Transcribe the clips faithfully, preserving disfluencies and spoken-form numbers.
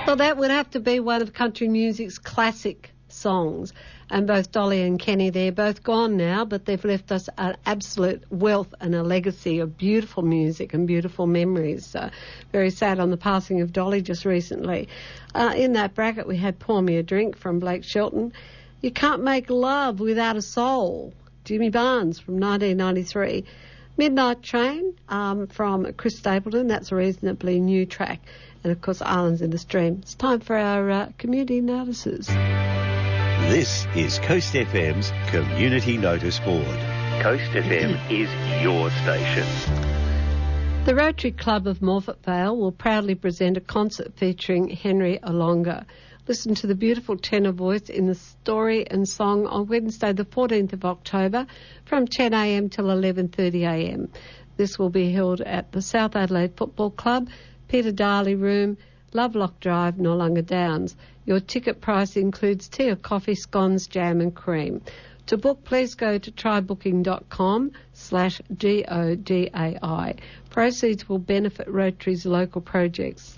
Well, that would have to be one of country music's classic songs. And both Dolly and Kenny, they're both gone now, but they've left us an absolute wealth and a legacy of beautiful music and beautiful memories. So very sad on the passing of Dolly just recently. Uh, in that bracket, we had Pour Me a Drink from Blake Shelton. You Can't Make Love Without a Soul, Jimmy Barnes from nineteen ninety-three. Midnight Train um, from Chris Stapleton. That's a reasonably new track. And, of course, Islands in the Stream. It's time for our uh, community notices. This is Coast F M's Community Notice Board. Coast F M is your station. The Rotary Club of Morphett Vale will proudly present a concert featuring Henry Olonga. Listen to the beautiful tenor voice in the story and song on Wednesday the fourteenth of October from ten a m till eleven thirty a m. This will be held at the South Adelaide Football Club, Peter Darley Room, Lovelock Drive, Noarlunga Downs. Your ticket price includes tea or coffee, scones, jam and cream. To book, please go to trybooking.com slash G O D A I. Proceeds will benefit Rotary's local projects.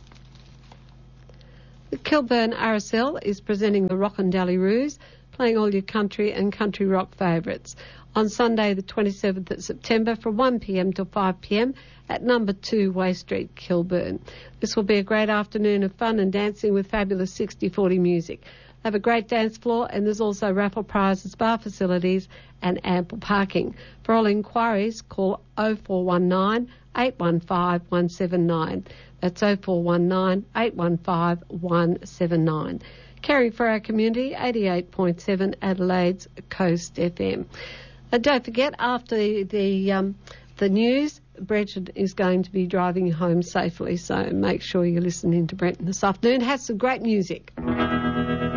The Kilburn R S L is presenting the Rockandally Roos, playing all your country and country rock favourites on Sunday the twenty-seventh of September from one p m till five p m at number two Way Street, Kilburn. This will be a great afternoon of fun and dancing with fabulous sixty forty music. They have a great dance floor and there's also raffle prizes, bar facilities and ample parking. For all inquiries, call oh four one nine, eight one five, one seven nine. That's oh four one nine, eight one five, one seven nine. Caring for our community, eighty-eight point seven Adelaide's Coast F M. And don't forget, after the the, um, the news, Brenton is going to be driving you home safely, so make sure you're listening to Brenton this afternoon. Has some great music.